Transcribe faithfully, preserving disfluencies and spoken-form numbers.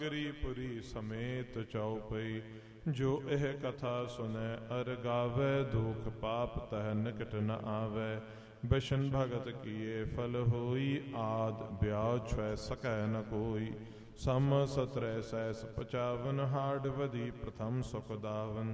ਗਰੀਪੁਰੀ ਸਮੇਤ ਚਉਪਈ। ਜੋ ਇਹ ਕਥਾ ਸੁਨੈ ਅਰ ਗਾਵੈ, ਦੁਖ ਪਾਪ ਤਹਿ ਨਿਕਟ ਨ ਆਵੈ। ਬਿਸ਼ਨ ਭਗਤ ਕੀਏ ਫਲ ਹੋਈ, ਆਦ ਬਿਆਜ ਛੁਐ ਸਕੈ ਨ ਕੋਈ। ਸਮ ਸਤਰੈ ਸੈਸ ਪਚਾਵਨ, ਹਾੜ ਵਧੀ ਪ੍ਰਥਮ ਸੁਖ ਦਾਵਨ।